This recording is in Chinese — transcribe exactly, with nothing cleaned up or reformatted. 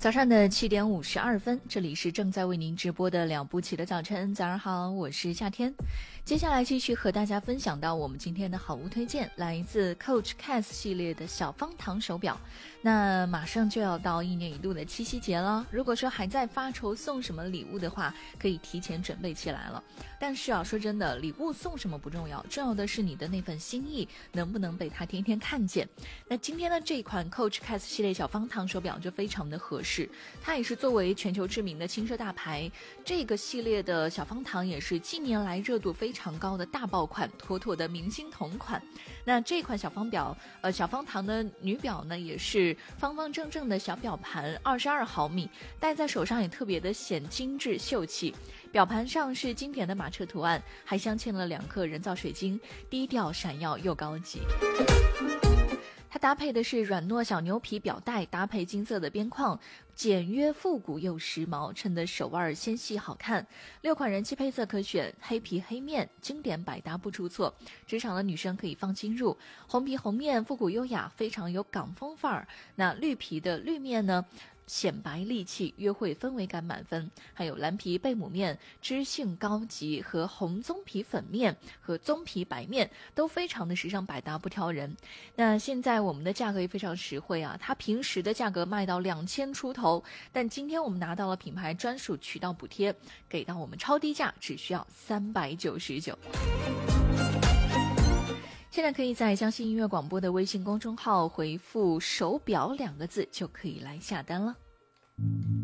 早上的七点五十二分，这里是正在为您直播的两步棋的早晨。早上好，我是夏天。接下来继续和大家分享到我们今天的好物推荐，来自 Coach Case 系列的小方糖手表。那马上就要到一年一度的七夕节了，如果说还在发愁送什么礼物的话，可以提前准备起来了。但是啊，说真的，礼物送什么不重要，重要的是你的那份心意能不能被他天天看见。那今天的这一款 Coach Case 系列小方糖手表就非常的合适，它也是作为全球知名的轻奢大牌，这个系列的小方糖也是近年来热度非常高的大爆款，妥妥的明星同款。那这款小方表，呃，小方糖的女表呢，也是方方正正的小表盘，二十二毫米，戴在手上也特别的显精致秀气。表盘上是经典的马车图案，还镶嵌了两颗人造水晶，低调闪耀又高级。它搭配的是软糯小牛皮表带，搭配金色的边框，简约复古又时髦，衬得手腕纤细好看。六款人气配色可选，黑皮黑面，经典百搭不出错，职场的女生可以放心入。红皮红面复古优雅，非常有港风范儿。那绿皮的绿面呢，显白利气，约会氛围感满分。还有蓝皮贝母面，知性高级，和红棕皮粉面和棕皮白面都非常的时尚百搭不挑人。那现在我们的价格也非常实惠啊，它平时的价格卖到两千出头，但今天我们拿到了品牌专属渠道补贴，给到我们超低价，只需要三百九十九。现在可以在江西音乐广播的微信公众号回复手表两个字就可以来下单了。